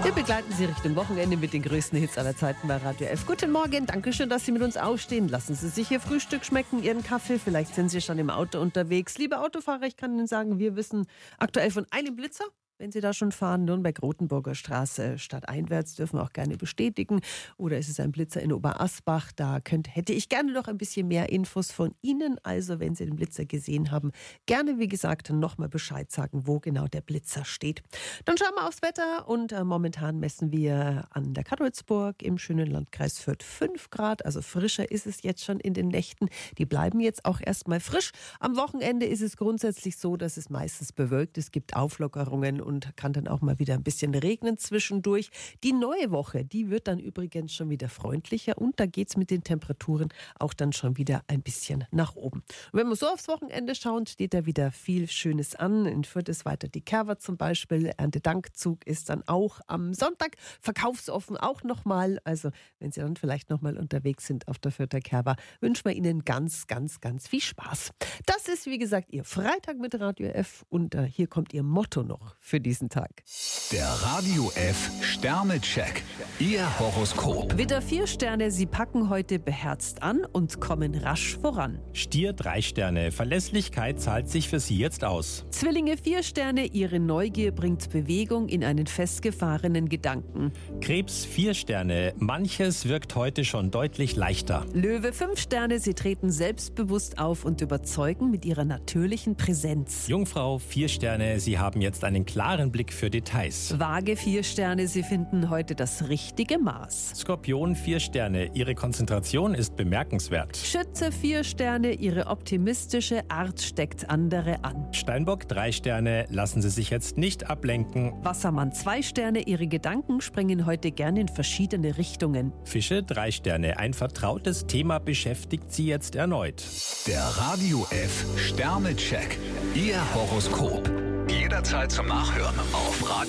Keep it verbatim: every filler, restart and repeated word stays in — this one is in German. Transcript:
Wir begleiten Sie Richtung Wochenende mit den größten Hits aller Zeiten bei Radio F. Guten Morgen, danke schön, dass Sie mit uns aufstehen. Lassen Sie sich Ihr Frühstück schmecken, Ihren Kaffee. Vielleicht sind Sie schon im Auto unterwegs. Liebe Autofahrer, ich kann Ihnen sagen, wir wissen aktuell von einem Blitzer. Wenn Sie da schon fahren, Nürnberg-Rotenburger Straße stadteinwärts, dürfen wir auch gerne bestätigen. Oder ist es ein Blitzer in Oberasbach? Da könnte, hätte ich gerne noch ein bisschen mehr Infos von Ihnen. Also, wenn Sie den Blitzer gesehen haben, gerne, wie gesagt, nochmal Bescheid sagen, wo genau der Blitzer steht. Dann schauen wir aufs Wetter und äh, momentan messen wir an der Kadolzburg im schönen Landkreis Fürth fünf Grad. Also frischer ist es jetzt schon in den Nächten. Die bleiben jetzt auch erstmal frisch. Am Wochenende ist es grundsätzlich so, dass es meistens bewölkt. Es gibt Auflockerungen und kann dann auch mal wieder ein bisschen regnen zwischendurch. Die neue Woche, die wird dann übrigens schon wieder freundlicher und da geht es mit den Temperaturen auch dann schon wieder ein bisschen nach oben. Und wenn wir so aufs Wochenende schauen, steht da wieder viel Schönes an. In Fürth ist weiter die Kerwa zum Beispiel. Erntedankzug ist dann auch am Sonntag. Verkaufsoffen auch nochmal. Also wenn Sie dann vielleicht nochmal unterwegs sind auf der Fürther Kerwa, wünschen wir Ihnen ganz, ganz, ganz viel Spaß. Das ist, wie gesagt, Ihr Freitag mit Radio F und äh, hier kommt Ihr Motto noch für diesen Tag. Der Radio F Sternecheck. Ihr Horoskop. Widder vier Sterne, Sie packen heute beherzt an und kommen rasch voran. Stier drei Sterne, Verlässlichkeit zahlt sich für Sie jetzt aus. Zwillinge vier Sterne, Ihre Neugier bringt Bewegung in einen festgefahrenen Gedanken. Krebs vier Sterne, manches wirkt heute schon deutlich leichter. Löwe fünf Sterne, Sie treten selbstbewusst auf und überzeugen mit Ihrer natürlichen Präsenz. Jungfrau vier Sterne, Sie haben jetzt einen klaren Blick für Details. Waage vier Sterne, Sie finden heute das richtige Maß. Skorpion vier Sterne, Ihre Konzentration ist bemerkenswert. Schütze vier Sterne, Ihre optimistische Art steckt andere an. Steinbock drei Sterne, lassen Sie sich jetzt nicht ablenken. Wassermann zwei Sterne, Ihre Gedanken springen heute gerne in verschiedene Richtungen. Fische drei Sterne, ein vertrautes Thema beschäftigt Sie jetzt erneut. Der Radio F Sternecheck. Ihr Horoskop. Jederzeit zum Nachhören auf Radio